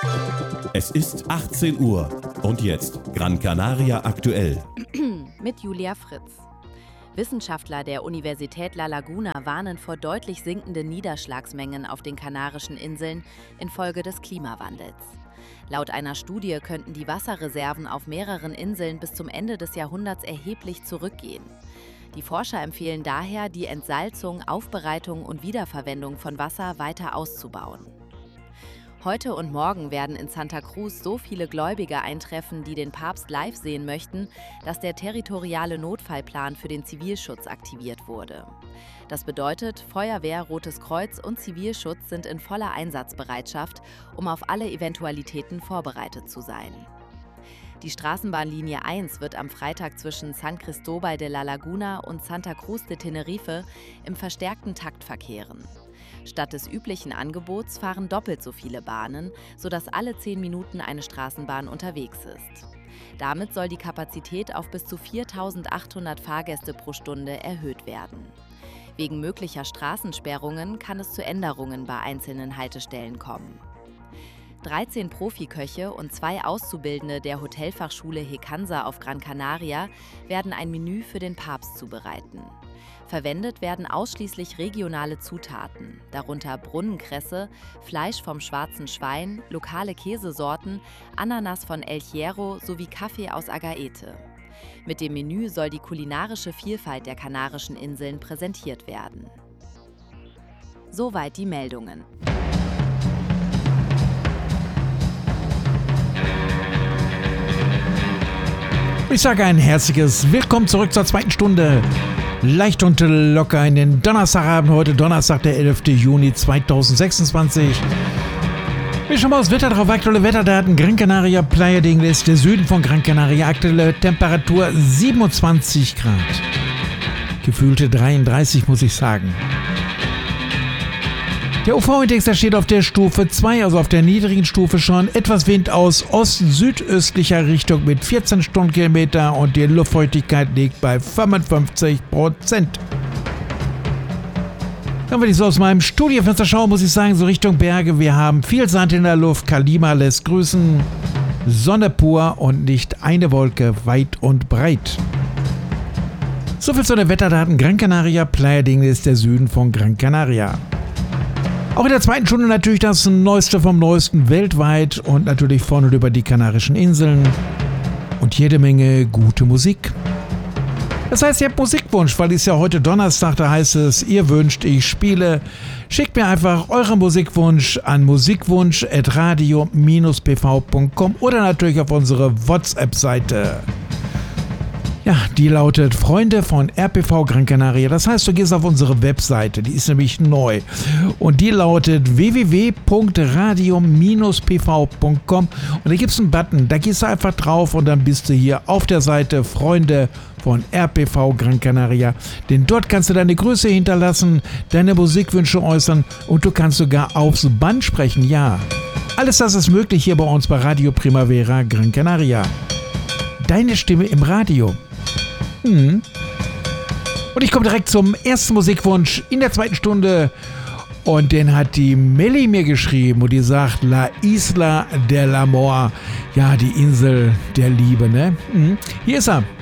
Es ist 18 Uhr und jetzt Gran Canaria aktuell. Mit Julia Fritz. Wissenschaftler der Universität La Laguna warnen vor deutlich sinkenden Niederschlagsmengen auf den Kanarischen Inseln infolge des Klimawandels. Laut einer Studie könnten die Wasserreserven auf mehreren Inseln bis zum Ende des Jahrhunderts erheblich zurückgehen. Die Forscher empfehlen daher, die Entsalzung, Aufbereitung und Wiederverwendung von Wasser weiter auszubauen. Heute und morgen werden in Santa Cruz so viele Gläubige eintreffen, die den Papst live sehen möchten, dass der territoriale Notfallplan für den Zivilschutz aktiviert wurde. Das bedeutet, Feuerwehr, Rotes Kreuz und Zivilschutz sind in voller Einsatzbereitschaft, um auf alle Eventualitäten vorbereitet zu sein. Die Straßenbahnlinie 1 wird am Freitag zwischen San Cristóbal de la Laguna und Santa Cruz de Tenerife im verstärkten Takt verkehren. Statt des üblichen Angebots fahren doppelt so viele Bahnen, sodass alle 10 Minuten eine Straßenbahn unterwegs ist. Damit soll die Kapazität auf bis zu 4.800 Fahrgäste pro Stunde erhöht werden. Wegen möglicher Straßensperrungen kann es zu Änderungen bei einzelnen Haltestellen kommen. 13 Profiköche und 2 Auszubildende der Hotelfachschule Hecansa auf Gran Canaria werden ein Menü für den Papst zubereiten. Verwendet werden ausschließlich regionale Zutaten, darunter Brunnenkresse, Fleisch vom schwarzen Schwein, lokale Käsesorten, Ananas von El Hierro sowie Kaffee aus Agaete. Mit dem Menü soll die kulinarische Vielfalt der Kanarischen Inseln präsentiert werden. Soweit die Meldungen. Ich sage ein herzliches Willkommen zurück zur zweiten Stunde. Leicht und locker in den Donnerstagabend, heute Donnerstag, der 11. Juni 2026. Wir schauen mal aufs Wetter drauf, aktuelle Wetterdaten, Gran Canaria, Playa de Ingles, der Süden von Gran Canaria, aktuelle Temperatur 27 Grad. Gefühlte 33, muss ich sagen. Der UV-Index, der steht auf der Stufe 2, also auf der niedrigen Stufe schon. Etwas Wind aus ost-südöstlicher Richtung mit 14 Stundenkilometer und die Luftfeuchtigkeit liegt bei 55%. Wenn ich so aus meinem Studiofenster schaue, muss ich sagen, so Richtung Berge, wir haben viel Sand in der Luft, Kalima lässt grüßen, Sonne pur und nicht eine Wolke weit und breit. Soviel zu den Wetterdaten Gran Canaria, Playa de Ingles, der Süden von Gran Canaria. Auch in der zweiten Stunde natürlich das Neueste vom Neuesten weltweit und natürlich von und über die Kanarischen Inseln und jede Menge gute Musik. Das heißt, ihr habt Musikwunsch, weil es ja heute Donnerstag, da heißt es, ihr wünscht, ich spiele. Schickt mir einfach euren Musikwunsch an musikwunsch@radio-pv.com oder natürlich auf unsere WhatsApp-Seite. Ja, die lautet Freunde von RPV Gran Canaria. Das heißt, du gehst auf unsere Webseite, die ist nämlich neu. Und die lautet www.radio-pv.com. Und da gibt es einen Button, da gehst du einfach drauf und dann bist du hier auf der Seite Freunde von RPV Gran Canaria. Denn dort kannst du deine Grüße hinterlassen, deine Musikwünsche äußern und du kannst sogar aufs Band sprechen, ja. Alles das ist möglich hier bei uns bei Radio Primavera Gran Canaria. Deine Stimme im Radio. Und ich komme direkt zum ersten Musikwunsch in der zweiten Stunde. Und den hat die Melli mir geschrieben und die sagt La Isla del Amor. Ja, die Insel der Liebe, ne? Hier ist er.